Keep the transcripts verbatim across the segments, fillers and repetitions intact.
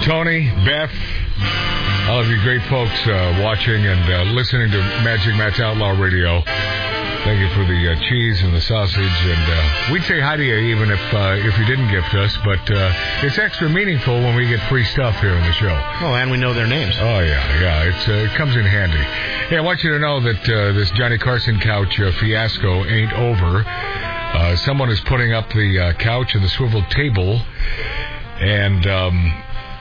Tony, Beth, all of you great folks uh, watching and uh, listening to Magic Matt's Outlaw Radio. Thank you for the uh, cheese and the sausage, and uh, we'd say hi to you even if uh, if you didn't gift us, but uh, it's extra meaningful when we get free stuff here in the show. Oh, and we know their names. Oh, yeah, yeah, it's, uh, it comes in handy. Hey, I want you to know that uh, this Johnny Carson couch uh, fiasco ain't over. Uh, someone is putting up the uh, couch and the swivel table, and um,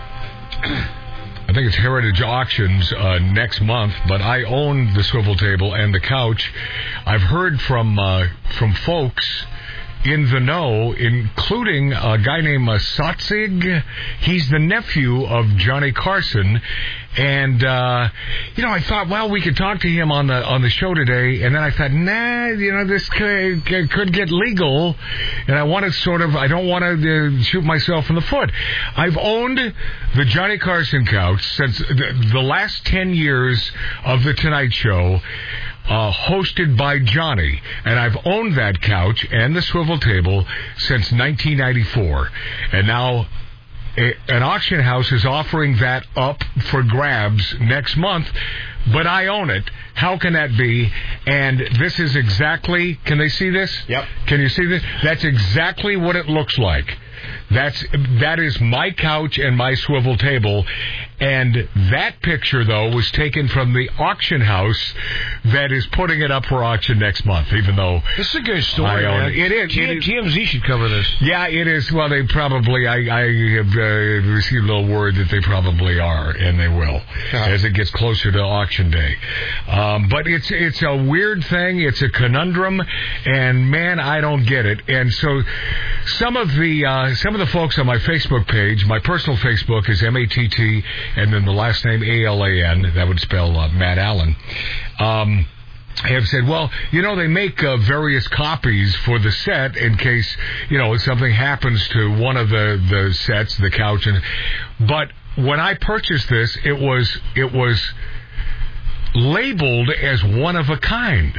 I think it's Heritage Auctions uh, next month, but I own the swivel table and the couch. I've heard from uh, from folks in the know, including a guy named uh, Sotzig. He's the nephew of Johnny Carson. And, uh, you know, I thought, well, we could talk to him on the on the show today. And then I thought, nah, you know, this could, could get legal. And I want to sort of, I don't want to uh, shoot myself in the foot. I've owned the Johnny Carson couch since the, the last ten years of The Tonight Show. Uh, hosted by Johnny, and I've owned that couch and the swivel table since nineteen ninety-four, and now a, an auction house is offering that up for grabs next month, but I own it. How can that be? And this is exactly, can they see this? Yep. Can you see this? That's exactly what it looks like. That's that is my couch and my swivel table, and that picture though was taken from the auction house that is putting it up for auction next month. Even though this is a good story, I own man. It. It is. T- it is. T M Z should cover this. Yeah, it is. Well, they probably. I, I have uh, received a little word that they probably are, and they will uh-huh. as it gets closer to auction day. Um, but it's it's a weird thing. It's a conundrum, and man, I don't get it. And so some of the uh, some of the folks on my Facebook page, my personal Facebook is M A T T, and then the last name A L A N. That would spell uh, Matt Allen. Um, have said, well, you know, they make uh, various copies for the set in case, you know, something happens to one of the, the sets, the couch. And but when I purchased this, it was it was labeled as one of a kind.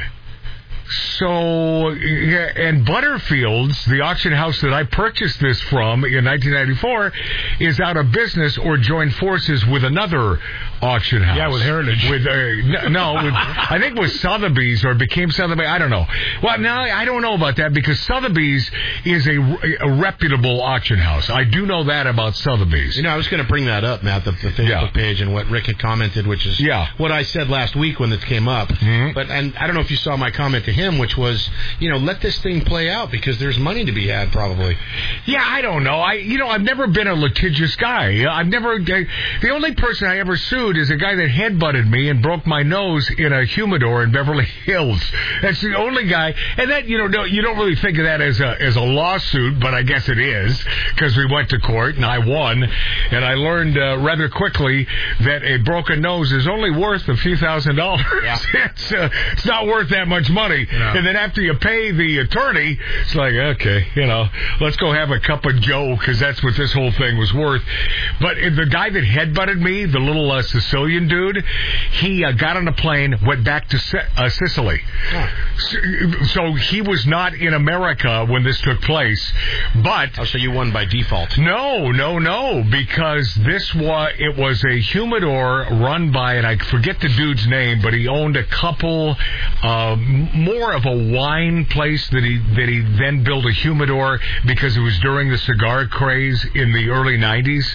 So, and Butterfield's, the auction house that I purchased this from in nineteen ninety-four, is out of business or joined forces with another auction house. Yeah, with Heritage. With uh, no, with, I think it was Sotheby's or became Sotheby's. I don't know. Well, now I don't know about that because Sotheby's is a, a reputable auction house. I do know that about Sotheby's. You know, I was going to bring that up, Matt, the, the Facebook yeah. page and what Rick had commented, which is yeah. what I said last week when this came up. Mm-hmm. But and I don't know if you saw my comment to him, which was, you know, let this thing play out because there's money to be had probably. Yeah, I don't know. I, you know, I've never been a litigious guy. I've never. I, the only person I ever sued is a guy that headbutted me and broke my nose in a humidor in Beverly Hills. That's the only guy. And that, you know, no, you don't really think of that as a as a lawsuit, but I guess it is because we went to court and I won. And I learned uh, rather quickly that a broken nose is only worth a few thousand dollars. Yeah. it's, uh, it's not worth that much money. No. And then after you pay the attorney, it's like, okay, you know, let's go have a cup of Joe because that's what this whole thing was worth. But the guy that headbutted me, the little uh, Sicilian dude, he uh, got on a plane, went back to C- uh, Sicily. Oh. So, so he was not in America when this took place. But oh, so you won by default? No, no, no, because this was it was a humidor run by, and I forget the dude's name, but he owned a couple, uh, more of a wine place that he that he then built a humidor because it was during the cigar craze in the early nineties,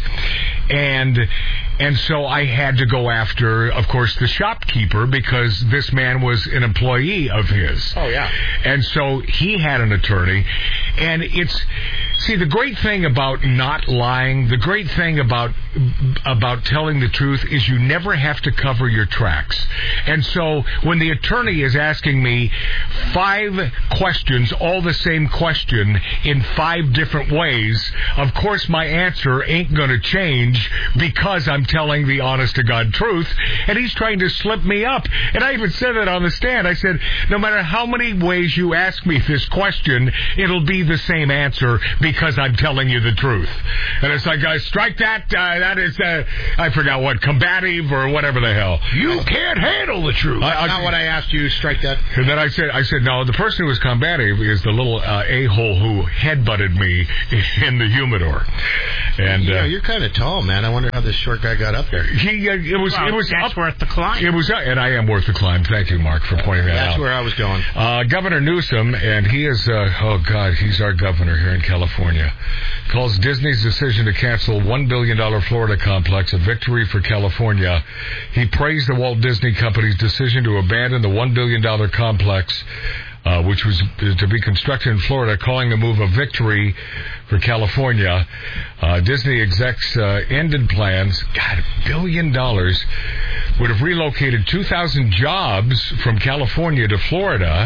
and and so I had to go after, of course, the shopkeeper because this man was an employee of his. Oh yeah, and so he had an attorney, and it's see the great thing about not lying, the great thing about about telling the truth is you never have to cover your tracks. And so when the attorney is asking me five questions, all the same question in five different ways, of course my answer ain't going to change because I'm telling the honest-to-God truth, and he's trying to slip me up. And I even said that on the stand. I said, no matter how many ways you ask me this question, it'll be the same answer because I'm telling you the truth. And it's like, uh, strike that, uh, that is, uh, I forgot what, combative or whatever the hell. You can't handle the truth. That's I, I, not what I asked you, strike that. And then I said, I said, no, the person who was combative is the little uh, a-hole who headbutted me in the humidor. And you know, uh, you're kind of tall, man. I wonder how this short guy got up there. He, uh, it was, well, it was that's up, worth the climb. It was, uh, and I am worth the climb. Thank you, Mark, for pointing that that's out. That's where I was going. Uh, Governor Newsom, and he is, uh, oh God, he's our governor here in California, calls Disney's decision to cancel one billion dollars Florida complex a victory for California. He praised the Walt Disney Company's decision to abandon the one billion dollars complex, uh, which was to be constructed in Florida, calling the move a victory for California. Uh, Disney execs uh, ended plans, God, a billion dollars, would have relocated two thousand jobs from California to Florida,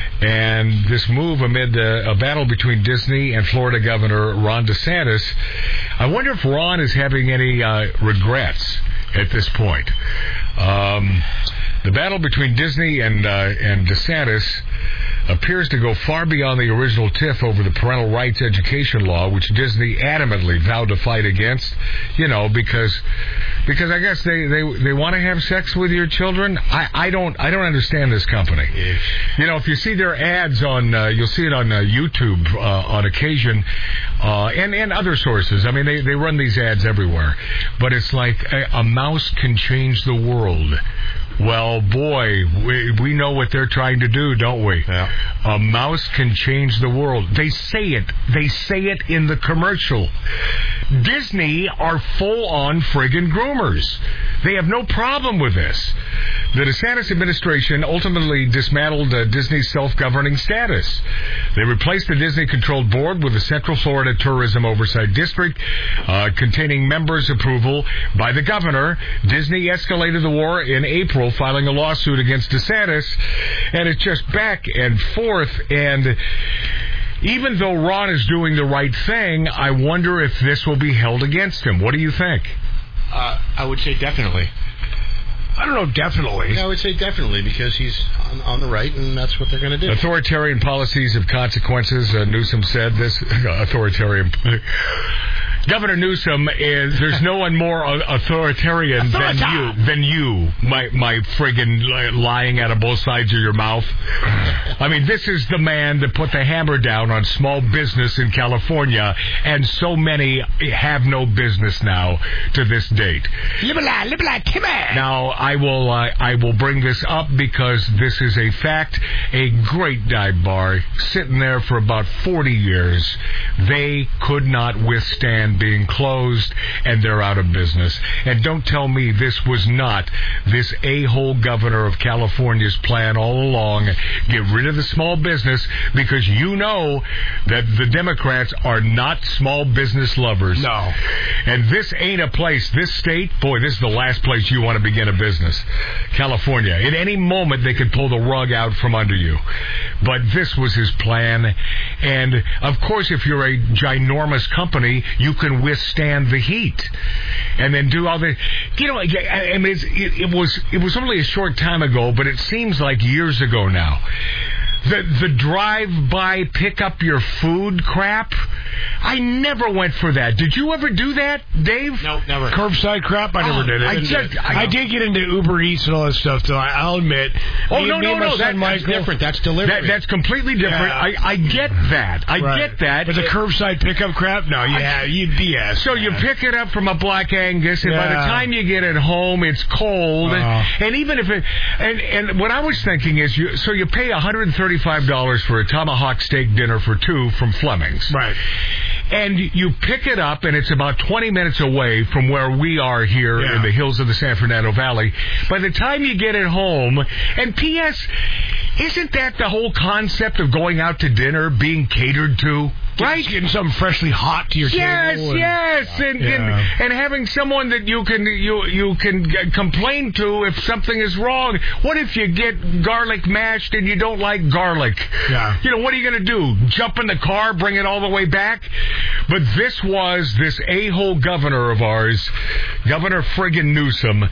and this move amid uh, a battle between Disney and Florida Governor Ron DeSantis. I wonder if Ron is having any uh, regrets at this point. Um, the battle between Disney and uh, and DeSantis appears to go far beyond the original tiff over the parental rights education law, which Disney adamantly vowed to fight against, you know, because because I guess they, they, they want to have sex with your children. I, I don't I don't understand this company. You know, if you see their ads on, uh, you'll see it on uh, YouTube uh, on occasion, uh, and, and other sources. I mean, they, they run these ads everywhere. But it's like a, a mouse can change the world. Well, boy, we, we know what they're trying to do, don't we? Yeah. A mouse can change the world. They say it. They say it in the commercial. Disney are full-on friggin' groomers. They have no problem with this. The DeSantis administration ultimately dismantled uh, Disney's self-governing status. They replaced the Disney-controlled board with the Central Florida Tourism Oversight District, uh, containing members' approval by the governor. Disney escalated the war in April, filing a lawsuit against DeSantis, and it's just back and forth. And even though Ron is doing the right thing, I wonder if this will be held against him. What do you think? Uh, I would say definitely. I don't know, definitely. Yeah, I would say definitely because he's on, on the right, and that's what they're going to do. Authoritarian policies have consequences, uh, Newsom said. This authoritarian... Governor Newsom is, there's no one more authoritarian than you, than you, my, my friggin' lying out of both sides of your mouth. I mean, this is the man that put the hammer down on small business in California, and so many have no business now to this date. Now, I will, uh, I will bring this up because this is a fact. A great dive bar sitting there for about forty years. They could not withstand being closed, and they're out of business. And don't tell me this was not this a-hole governor of California's plan all along. Get rid of the small business, because you know that the Democrats are not small business lovers. No. And this ain't a place, this state, boy, this is the last place you want to begin a business. California. At any moment, they could pull the rug out from under you. But this was his plan. And, of course, if you're a ginormous company, you can withstand the heat, and then do all the, you know. I mean, it's, it, it was it was only a short time ago, but it seems like years ago now. The the drive-by pick up your food crap, I never went for that. Did you ever do that, Dave? No, never. Curbside crap, I never oh, did it. I, just, I, I did get into Uber Eats and all that stuff, though. I'll admit. Oh, me, no, me no, no. That, That's different. That's delivery. That, that's completely different. Yeah. I, I get that. I right. get that. But the curbside pickup crap? No, yeah, you B S. So you pick it up from a Black Angus, and yeah. by the time you get it home, it's cold. Uh, and, and even if it... And, and what I was thinking is, you so you pay one hundred thirty-five dollars for a tomahawk steak dinner for two from Fleming's. Right. And you pick it up, and it's about twenty minutes away from where we are here yeah. in the hills of the San Fernando Valley. By the time you get it home, and P S, isn't that the whole concept of going out to dinner, being catered to? Right? Getting something freshly hot to your yes, table. Yes, yes, and, yeah. and and having someone that you can you you can complain to if something is wrong. What if you get garlic mashed and you don't like garlic? Yeah. You know, what are you going to do? Jump in the car, bring it all the way back? But this was this a-hole governor of ours, Governor friggin' Newsom.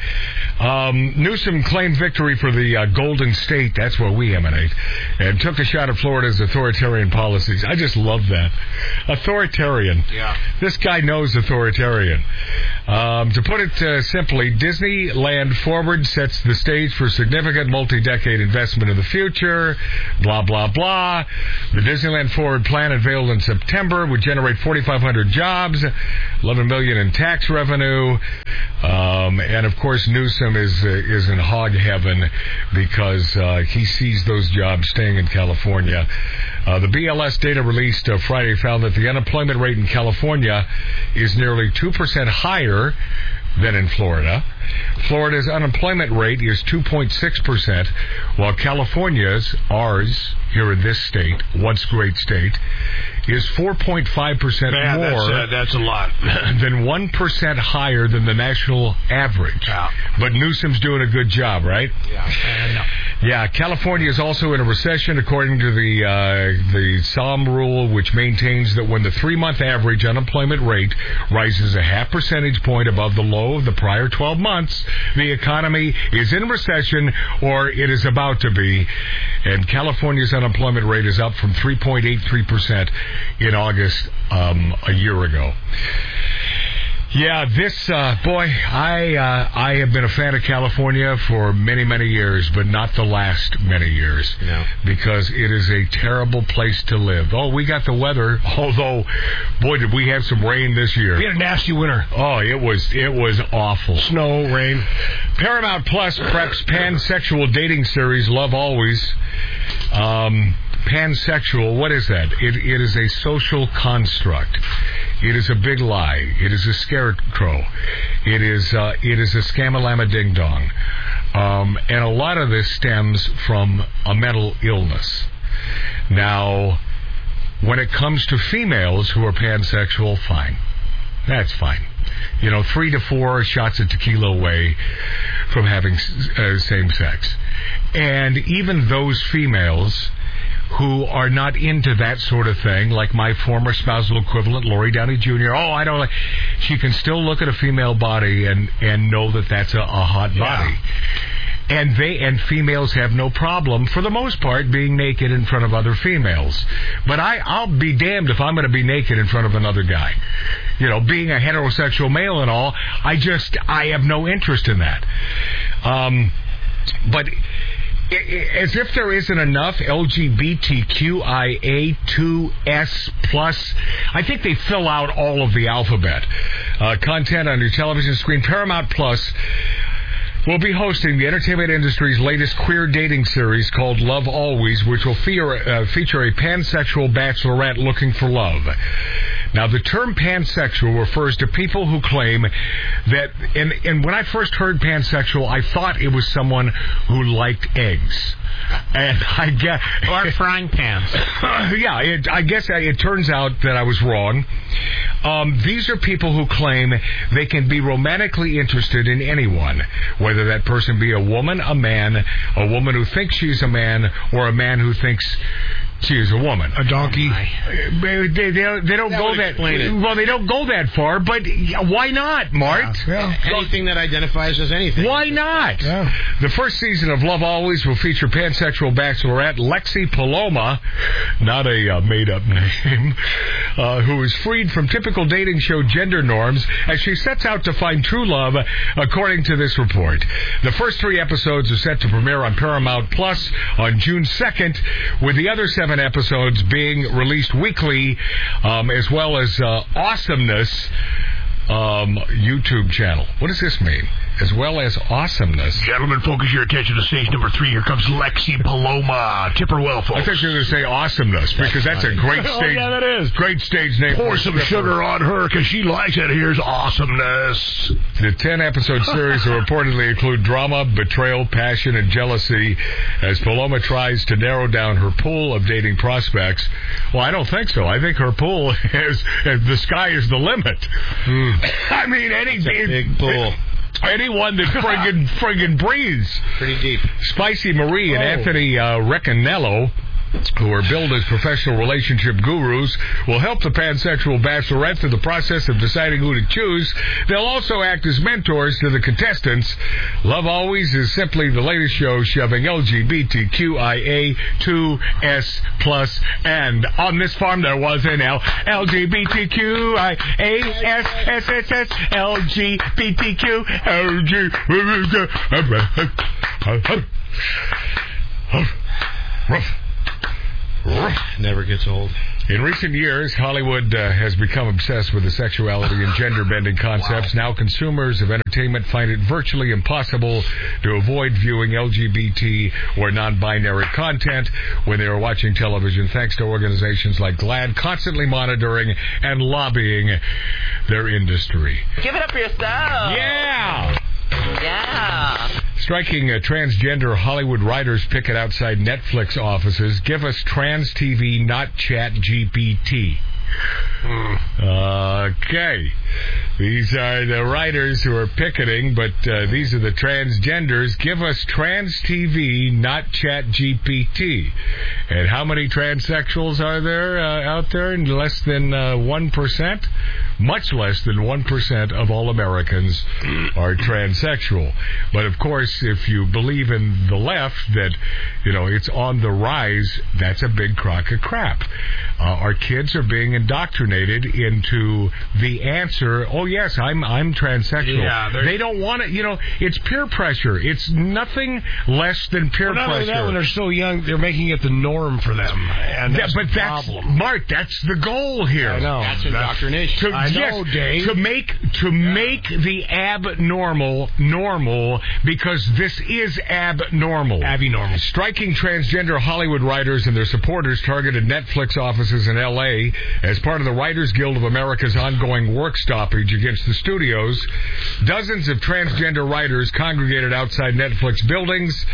Um, Newsom claimed victory for the uh, Golden State, that's where we emanate, and took a shot at Florida's authoritarian policies. I just love that. Authoritarian. Yeah. This guy knows authoritarian. Um, to put it uh, simply, Disneyland Forward sets the stage for significant multi-decade investment in the future. Blah, blah, blah. The Disneyland Forward plan unveiled in September would generate forty-five hundred jobs, eleven million dollars in tax revenue. Um, and, of course, Newsom is uh, is in hog heaven because uh, he sees those jobs staying in California. Uh, the B L S data released uh, Friday found that the unemployment rate in California is nearly two percent higher than in Florida. Florida's unemployment rate is two point six percent, while California's, ours, here in this state, once great state, is four point five percent Man, more that's, uh, that's a lot. than one percent higher than the national average. Yeah. But Newsom's doing a good job, right? Yeah. Yeah, California is also in a recession, according to the uh, the SOM rule, which maintains that when the three-month average unemployment rate rises a half percentage point above the low of the prior twelve months, the economy is in recession or it is about to be. And California's unemployment rate is up from three point eight three percent in August um, a year ago. Yeah, this, uh, boy, I uh, I have been a fan of California for many, many years, but not the last many years. No. Because it is a terrible place to live. Oh, we got the weather, although, boy, did we have some rain this year. We had a nasty winter. Oh, it was it was awful. Snow, rain. Paramount Plus preps pansexual dating series Love Always. Um, pansexual, what is that? It, it is a social construct. It is a big lie. It is a scarecrow. It is uh, it is a scamalama ding dong. Um, and a lot of this stems from a mental illness. Now, when it comes to females who are pansexual, fine. That's fine. You know, three to four shots of tequila away from having uh, same sex. And even those females who are not into that sort of thing, like my former spousal equivalent, Lori Downey Junior Oh, I don't like... She can still look at a female body and, and know that that's a, a hot body. Yeah. And they and females have no problem, for the most part, being naked in front of other females. But I, I'll be damned if I'm going to be naked in front of another guy. You know, being a heterosexual male and all, I just, I have no interest in that. Um, but... As if there isn't enough L G B T Q I A two S plus. I think they fill out all of the alphabet. Uh, content on your television screen. Paramount Plus will be hosting the entertainment industry's latest queer dating series called Love Always, which will feature, uh, feature a pansexual bachelorette looking for love. Now, the term pansexual refers to people who claim that, and, and when I first heard pansexual, I thought it was someone who liked eggs. And I guess... Or frying pans. yeah, it, I guess it turns out that I was wrong. Um, these are people who claim they can be romantically interested in anyone, whether that person be a woman, a man, a woman who thinks she's a man, or a man who thinks she is a woman. A donkey. They, they, they don't that go that it. well. They don't go that far, but why not, Mart? Yeah. Yeah. Anything that identifies as anything. Why not? Yeah. The first season of Love Always will feature pansexual bachelorette Lexi Paloma, not a uh, made-up name, uh, who is freed from typical dating show gender norms as she sets out to find true love, according to this report. The first three episodes are set to premiere on Paramount Plus on June second, with the other seven episodes being released weekly, um, as well as uh, Awesomeness um, YouTube channel. What does this mean? As well as Awesomeness. Gentlemen, focus your attention to stage number three. Here comes Lexi Paloma. Tip her well, folks. I thought you were going to say Awesomeness, because that's, that's a great stage. Oh, yeah, that is. Great stage name. Pour some sugar on her, because she likes it. Here's Awesomeness. The ten-episode series will reportedly include drama, betrayal, passion, and jealousy as Paloma tries to narrow down her pool of dating prospects. Well, I don't think so. I think her pool is, the sky is the limit. Mm. I mean, any it's a big pool. Anyone that friggin' friggin' breathes. Pretty deep. Spicy Marie and oh. Anthony uh, Reccanello who are billed as professional relationship gurus, will help the pansexual bachelorette through the process of deciding who to choose. They'll also act as mentors to the contestants. Love Always is simply the latest show shoving L G B T Q I A two S plus, and on this farm there was an L. L G B T Q I A S S S S L G B T Q L G Never gets old. In recent years, Hollywood uh, has become obsessed with the sexuality and gender-bending concepts. Wow. Now consumers of entertainment find it virtually impossible to avoid viewing L G B T or non-binary content when they are watching television, thanks to organizations like GLAAD constantly monitoring and lobbying their industry. Give it up for yourself. Yeah! Yeah. Striking uh, transgender Hollywood writers picket outside Netflix offices. Give us trans T V, not Chat G P T. Mm. Okay. These are the writers who are picketing, but uh, these are the transgenders. Give us trans T V, not Chat G P T. And how many transsexuals are there uh, out there? Less than uh, one percent? Much less than one percent of all Americans are transsexual. But, of course, if you believe in the left that, you know, it's on the rise, that's a big crock of crap. Uh, our kids are being indoctrinated into the answer, oh, yes, I'm I'm transsexual. Yeah, they don't want it. You know, it's peer pressure. It's nothing less than peer well, not pressure. Only that, when they're so young, they're making it the norm for them. And that's yeah, but the that's, problem. Mark, that's the goal here. I know. That's indoctrination. To, I know, yes, Dave. To make, to yeah. make the abnormal normal, because this is abnormal. Abnormal. Striking transgender Hollywood writers and their supporters targeted Netflix offices in L A as part of the Writers Guild of America's ongoing work stoppage against the studios. Dozens of transgender writers congregated outside Netflix buildings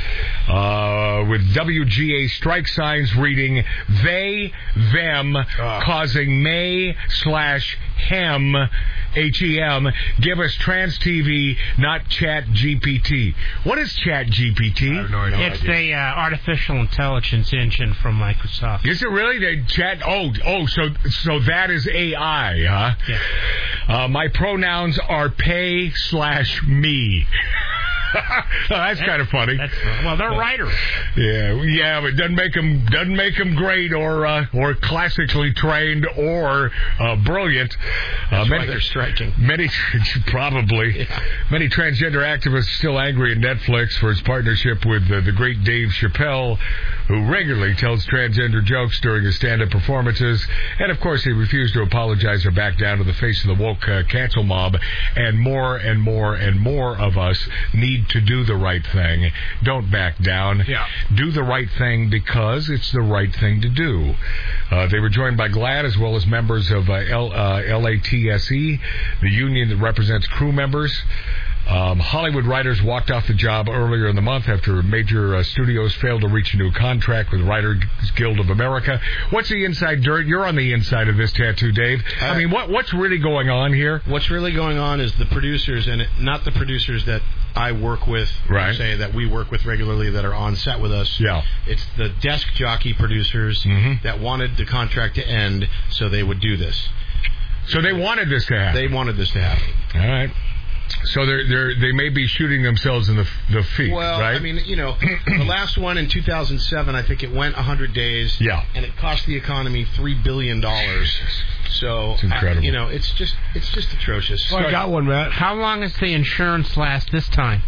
uh, with W G A strike signs reading they, them, uh. causing may slash hem, H E M, give us trans T V, not Chat G P T. What is Chat G P T? I have no idea. It's the uh, artificial intelligence engine from Microsoft. Is it really? They chat? Oh, oh, so so that is A I, huh? Yeah. Uh, my pronouns are pay slash me. Oh, that's kind of funny. That's, well, they're writers. Yeah, yeah, but doesn't make them doesn't make them great or uh, or classically trained or uh, brilliant. That's uh, many, why they're striking. Many, probably, yeah. many transgender activists are still angry at Netflix for its partnership with uh, the great Dave Chappelle, who regularly tells transgender jokes during his stand-up performances, and of course he refused to apologize or back down to the face of the woke uh, cancel mob. And more and more and more of us need to do the right thing. Don't back down. Yeah. Do the right thing because it's the right thing to do. Uh, they were joined by GLAAD as well as members of uh, L, uh, L A T S E, the union that represents crew members. Um, Hollywood writers walked off the job earlier in the month after major uh, studios failed to reach a new contract with Writers Guild of America. What's the inside dirt? You're on the inside of this tattoo, Dave. Uh, I mean, what what's really going on here? What's really going on is the producers, and it, not the producers that I work with, right. say that we work with regularly that are on set with us. Yeah. It's the desk jockey producers mm-hmm. that wanted the contract to end so they would do this. So they wanted this to happen. They wanted this to happen. All right. So they're they they may be shooting themselves in the the feet, well, right? I mean, you know, the last one in two thousand seven, I think it went one hundred days. Yeah. And it cost the economy three billion dollars. So, it's incredible. I, you know, it's just it's just atrocious. Well, I got one, Matt. How long does the insurance last this time?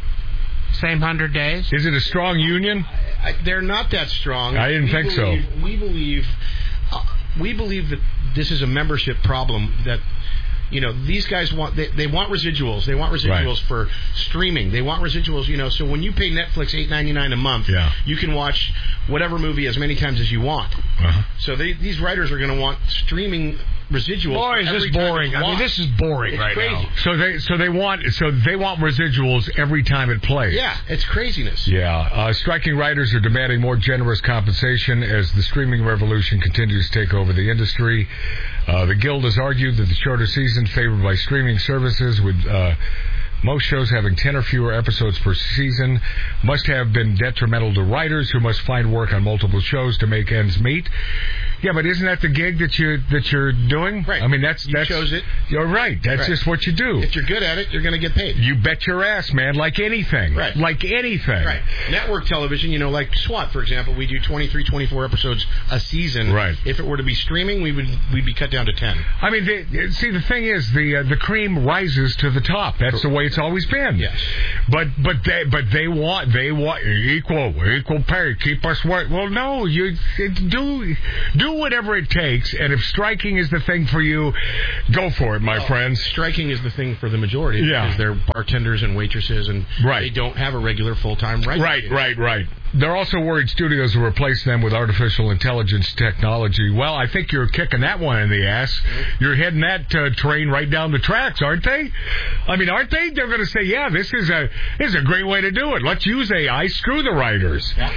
Same hundred days? Is it a strong union? I, they're not that strong. I didn't we think believe, so. We believe uh, we believe that this is a membership problem that. You know, these guys want, they, they want residuals. They want residuals right. for streaming. They want residuals, you know, so when you pay Netflix eight ninety-nine a month, yeah. you can watch whatever movie as many times as you want. Uh-huh. So they, these writers are going to want streaming residuals. Boy, is this boring. I mean, this is boring it's right crazy. now. So they so they want so they want residuals every time it plays. Yeah, it's craziness. Yeah. Uh, striking writers are demanding more generous compensation as the streaming revolution continues to take over the industry. Uh, the Guild has argued that the shorter season favored by streaming services would uh, Most shows having ten or fewer episodes per season must have been detrimental to writers who must find work on multiple shows to make ends meet. Yeah, but isn't that the gig that you that you're doing? Right. I mean, that's you that's chose it. You're right. That's right. just what you do. If you're good at it, you're going to get paid. You bet your ass, man. Like anything. Right. Like anything. Right. Network television, you know, like SWAT, for example, we do twenty-three, twenty-four episodes a season. Right. If it were to be streaming, we would we'd be cut down to ten. I mean, they, see, the thing is, the uh, the cream rises to the top. That's the way it's always been. Yes. But but they but they want they want equal equal pay. Keep us work. Well, no, you do do whatever it takes. And if striking is the thing for you, go for it, my well, friends. Striking is the thing for the majority. Yeah. Because they're bartenders and waitresses, and right. they don't have a regular full-time writer. Right, right, right. They're also worried studios will replace them with artificial intelligence technology. Well, I think you're kicking that one in the ass. Mm-hmm. You're heading that uh, train right down the tracks, aren't they? I mean, aren't they? They're going to say, yeah, this is a this is a great way to do it. Let's use A I. Screw the writers. Yeah.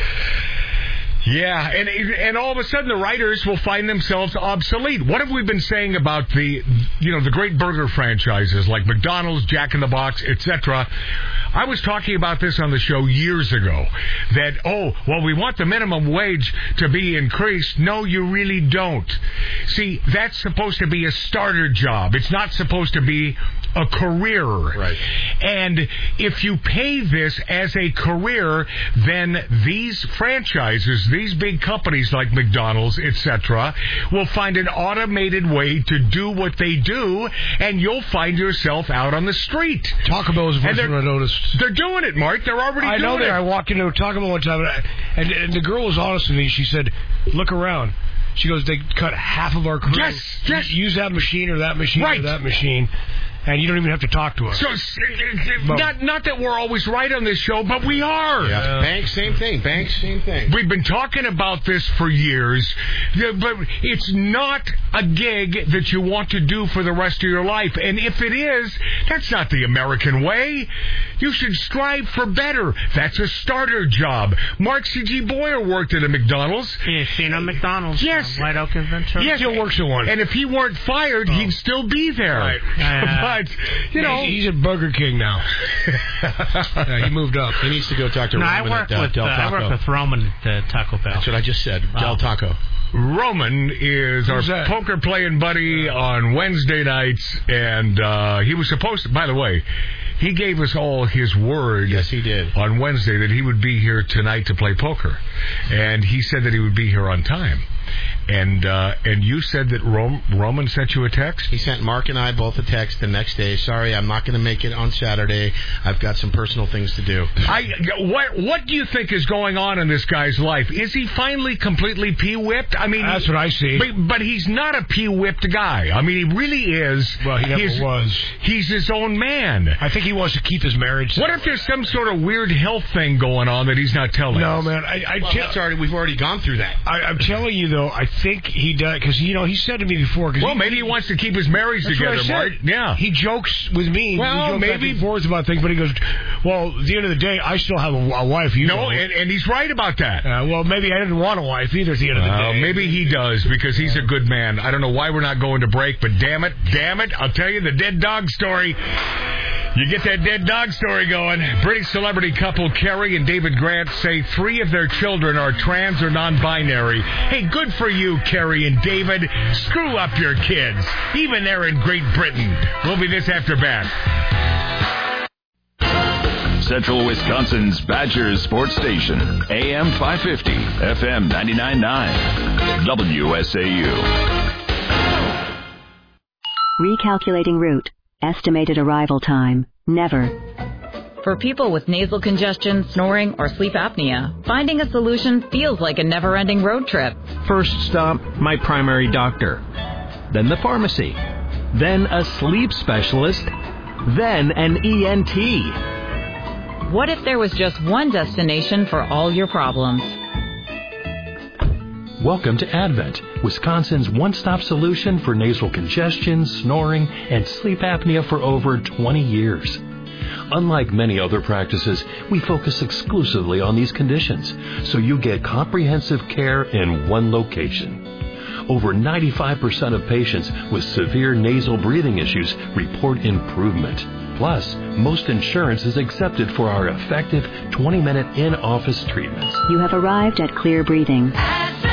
Yeah, and and all of a sudden the writers will find themselves obsolete. What have we been saying about the, you know, the great burger franchises like McDonald's, Jack in the Box, et cetera? I was talking about this on the show years ago, that, oh, well, we want the minimum wage to be increased. No, you really don't. See, that's supposed to be a starter job. It's not supposed to be a career. Right. And if you pay this as a career, then these franchises, these big companies like McDonald's, et cetera, will find an automated way to do what they do, and you'll find yourself out on the street. Taco Bell was the first one I noticed. They're doing it, Mark. They're already I doing know it. that. I walked into a Taco Bell one time, and, and the girl was honest with me. She said, look around. She goes, they cut half of our crew. Yes, yes. Use that machine or that machine right. or that machine. And you don't even have to talk to us. So, not not that we're always right on this show, but we are. Yeah. Uh, Banks, same thing. Banks, same thing. We've been talking about this for years, but it's not a gig that you want to do for the rest of your life. And if it is, that's not the American way. You should strive for better. That's a starter job. Mark C G. Boyer worked at a McDonald's. Yeah, seen a McDonald's. Yes. White Oak Adventure. Yes, still works at one. And if he weren't fired, oh. he'd still be there. Right. Uh, But, you know. He's at Burger King now. yeah, he moved up. He needs to go talk to no, Roman I work at uh, with, Del uh, Taco. I work with Roman at uh, Taco Bell. That's what I just said. Oh. Del Taco. Roman is Who's our that? poker playing buddy on Wednesday nights, and uh, he was supposed to, by the way, he gave us all his word. Yes, he did. On Wednesday that he would be here tonight to play poker. And he said that he would be here on time. And uh, and you said that Rom- Roman sent you a text? He sent Mark and I both a text the next day. Sorry, I'm not going to make it on Saturday. I've got some personal things to do. I what what do you think is going on in this guy's life? Is he finally completely pee-whipped? I mean, that's what I see. But, but he's not a pee-whipped guy. I mean, he really is. Well, he never he's, was. He's his own man. I think he wants to keep his marriage. What if there's some sort of weird health thing going on that he's not telling No, us? man. I, I well, te- that's already, we've already gone through that. I, I'm telling you, though, I think he does, because, you know, he said to me before. Cause well, he, maybe he wants to keep his marriage that's together, what I said. Mark. Yeah. He jokes with me. Well, we joke maybe. back and forth about things, but he goes, well, at the end of the day, I still have a, a wife. You no, know. and, and he's right about that. Uh, well, maybe I didn't want a wife either at the end of the Uh, day. maybe he does, because he's a good man. I don't know why we're not going to break, but damn it, damn it, I'll tell you the dead dog story. You get that dead dog story going. British celebrity couple Kerry and David Grant say three of their children are trans or non-binary. Hey, good for you, Kerry and David. Screw up your kids, even there in Great Britain. We'll be this after back. Central Wisconsin's Badger Sports Station, A M five fifty, F M ninety-nine point nine, W S A U. Recalculating route. Estimated arrival time. Never. For people with nasal congestion, snoring, or sleep apnea, finding a solution feels like a never-ending road trip. First stop, my primary doctor. Then the pharmacy. Then a sleep specialist. Then an E N T. What if there was just one destination for all your problems? Welcome to Advent, Wisconsin's one-stop solution for nasal congestion, snoring, and sleep apnea for over twenty years. Unlike many other practices, we focus exclusively on these conditions, so you get comprehensive care in one location. over ninety-five percent of patients with severe nasal breathing issues report improvement. Plus, most insurance is accepted for our effective twenty-minute in-office treatments. You have arrived at Clear Breathing.